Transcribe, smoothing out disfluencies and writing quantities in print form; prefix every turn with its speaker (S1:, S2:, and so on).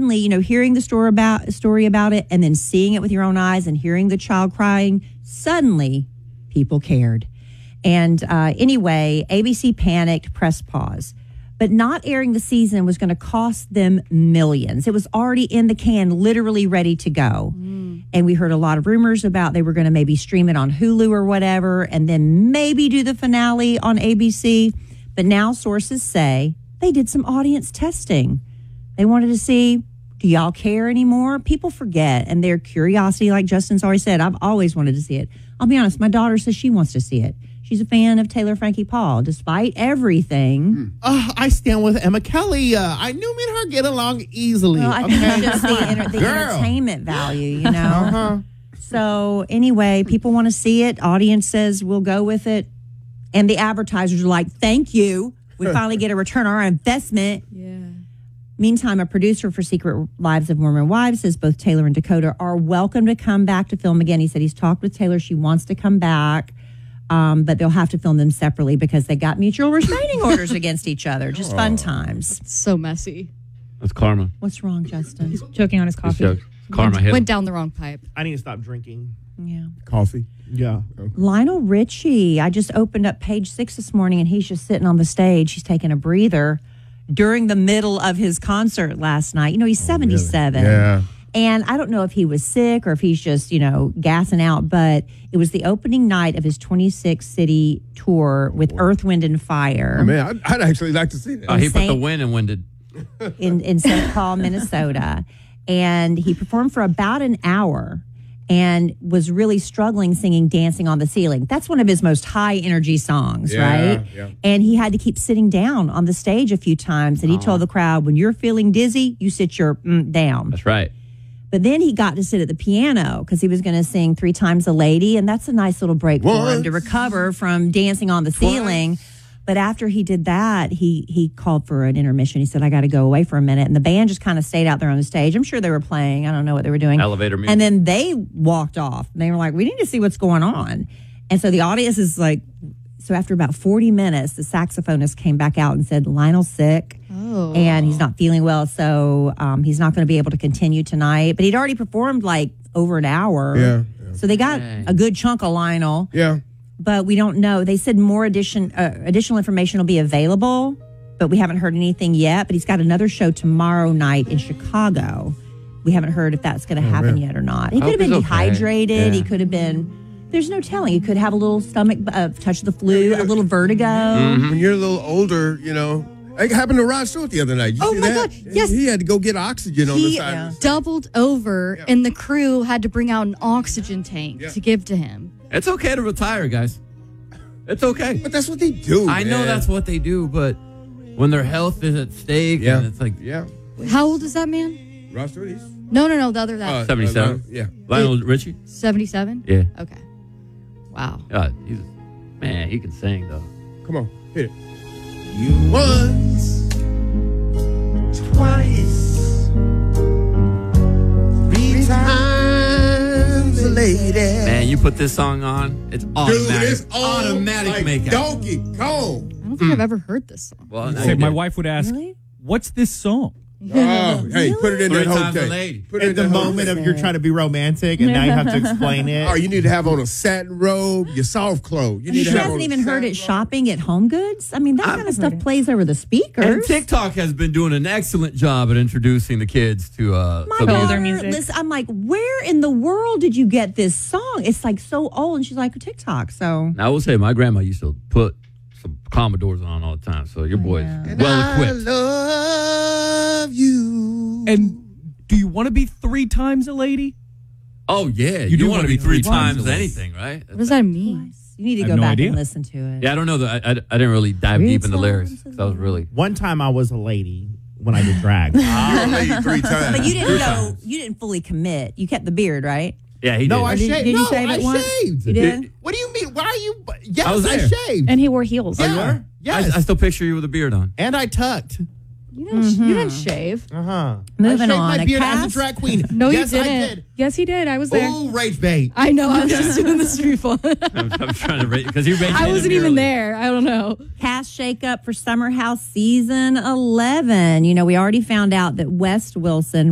S1: suddenly, hearing the story about it and then seeing it with your own eyes and hearing the child crying, suddenly people cared. And anyway, ABC panicked, pressed pause. But not airing the season was going to cost them millions. It was already in the can, literally ready to go. And we heard a lot of rumors about they were going to maybe stream it on Hulu or whatever, and then maybe do the finale on ABC. But now sources say they did some audience testing. They wanted to see, do y'all care anymore? People forget, and their curiosity, like Justin's already said, I've always wanted to see it. I'll be honest, my daughter says she wants to see it. She's a fan of Taylor Frankie Paul, despite everything.
S2: I stand with Emma Kelly. I knew me and her get along easily.
S1: Well, I think it's just the entertainment value, So anyway, people want to see it. Audience says we'll go with it. And the advertisers are like, thank you. We finally get a return on our investment.
S3: Yeah.
S1: Meantime, a producer for Secret Lives of Mormon Wives says both Taylor and Dakota are welcome to come back to film again. He said he's talked with Taylor. She wants to come back. But they'll have to film them separately because they got mutual restraining orders against each other. Just fun times.
S3: It's so messy.
S4: That's karma.
S1: What's wrong, Justin?
S5: He's choking on his coffee.
S4: Karma hit.
S3: Went down the wrong pipe.
S2: I need to stop drinking.
S1: Yeah.
S6: Coffee.
S2: Yeah.
S1: Lionel Richie. I just opened up page 6 this morning, and he's just sitting on the stage. He's taking a breather during the middle of his concert last night. He's 77.
S6: Really? Yeah.
S1: And I don't know if he was sick or if he's just, gassing out, but it was the opening night of his 26-city tour with Earth, Wind, and Fire.
S6: Oh, man, I'd actually like to see that.
S4: He put the win and winded.
S1: In St. Paul, Minnesota. And he performed for about an hour and was really struggling singing Dancing on the Ceiling. That's one of his most high-energy songs, right?
S6: Yeah.
S1: And he had to keep sitting down on the stage a few times. And he told the crowd, when you're feeling dizzy, you sit your down.
S4: That's right.
S1: But then he got to sit at the piano because he was going to sing 3 Times a Lady, and that's a nice little break for him to recover from dancing on the ceiling. But after he did that, he called for an intermission. He said, I got to go away for a minute. And the band just kind of stayed out there on the stage. I'm sure they were playing. I don't know what they were doing.
S4: Elevator music.
S1: And then they walked off. They were like, we need to see what's going on. And so the audience is like, so after about 40 minutes, the saxophonist came back out and said, Lionel's sick. And he's not feeling well, so he's not going to be able to continue tonight. But he'd already performed like over an hour.
S6: Yeah.
S1: So they got a good chunk of Lionel.
S6: Yeah.
S1: But we don't know. They said more additional information will be available, but we haven't heard anything yet. But he's got another show tomorrow night in Chicago. We haven't heard if that's going to happen yet or not. He could have been dehydrated. He could have been... There's no telling. He could have a little stomach touch of the flu, a little vertigo.
S6: When you're a little older, it happened to Rod Stewart the other night. You see
S3: my
S6: that?
S3: God, yes.
S6: He had to go get oxygen on the side.
S3: He doubled over, and the crew had to bring out an oxygen tank to give to him.
S4: It's okay to retire, guys. It's okay.
S6: But that's what they do.
S4: I know that's what they do, but when their health is at stake, and it's like...
S6: Yeah.
S3: How old is that man?
S6: Rod Stewart?
S3: No, the other that.
S4: 77?
S6: Yeah.
S4: Lionel Richie?
S3: 77?
S4: Yeah.
S3: Okay. Wow.
S4: Man, he can sing, though.
S6: Come on, hit it. You once, twice, 3 times a lady.
S4: Man, you put this song on, it's automatic.
S6: Dude, it's
S4: automatic
S6: like
S4: make
S6: Donkey Kong.
S3: I don't think I've ever heard this song.
S4: Well,
S7: My wife would ask, what's this song?
S6: Oh, hey, put it in that
S4: 3
S6: whole
S4: times a
S6: thing.
S4: lady.
S6: Put it
S2: At
S6: in
S2: the
S6: that whole
S2: moment
S6: thing.
S2: of you're trying to be romantic, and now you have to explain it.
S6: Oh, you need to have on a satin robe, your soft clothes. You need
S1: She
S6: to have
S1: hasn't
S6: on
S1: even
S6: a
S1: heard
S6: satin
S1: it shopping at Home Goods. I mean, that kind of stuff plays over the speakers.
S4: And TikTok has been doing an excellent job at introducing the kids to
S1: My
S4: some
S1: daughter,
S5: music.
S1: listen, I'm like, where in the world did you get this song? It's like so old. And she's like, TikTok. So
S4: I will say, my grandma used to put some Commodores on all the time, so your boy's well equipped.
S6: I love you.
S7: And do you want to be 3 times a lady?
S4: Oh, yeah.
S7: You do
S4: want to be 3 times
S7: a lady.
S4: anything, right?
S3: What does that mean?
S1: you need to
S7: I
S1: go
S7: have no
S1: back
S7: idea.
S1: and listen to it.
S4: Yeah, I don't know. I didn't really dive deep into the lyrics. So I was really...
S2: One time I was a lady when I did drag.
S6: You're a lady 3 times.
S1: But you didn't go. You didn't fully commit. You kept the beard, right?
S4: Yeah, he
S2: No,
S4: did.
S2: I
S1: Did-
S2: shaved.
S1: did you
S2: No,
S1: shave it
S2: I
S1: once?
S2: shaved.
S1: You did?
S2: What do you mean? Why are you? Yes,
S4: I was
S2: I
S4: there.
S2: shaved.
S5: And he wore heels.
S2: Yeah. Yes.
S4: I still picture you with a beard on.
S2: And I tucked.
S3: You didn't shave.
S1: Moving
S2: I
S1: on.
S2: shaved my
S1: A
S2: beard as
S1: cast?
S2: a drag queen.
S5: No,
S2: yes,
S5: you didn't.
S2: I did.
S5: Yes, he did. I was there.
S2: Ooh, rage bait.
S3: I know. I was just doing the street fun.
S4: I'm trying to rate because you rated
S3: I wasn't even there. I don't know.
S1: Cast shakeup for Summer House season 11. You know, we already found out that West Wilson